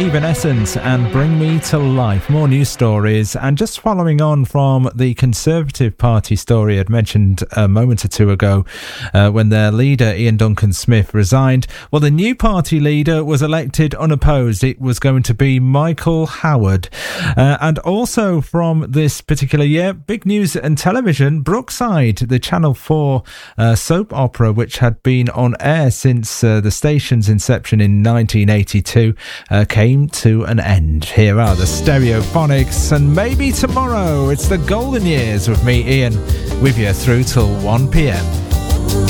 Evanescence and Bring Me to Life. More news stories, and just following on from the Conservative Party story I'd mentioned a moment or two ago, when their leader Ian Duncan Smith resigned. Well, the new party leader was elected unopposed. It was going to be Michael Howard. And also from this particular year, big news in television, Brookside, the Channel 4 soap opera, which had been on air since the station's inception in 1982, came to an end. Here are the Stereophonics, and maybe tomorrow. It's the golden years with me, Ian, with you through till 1 p.m.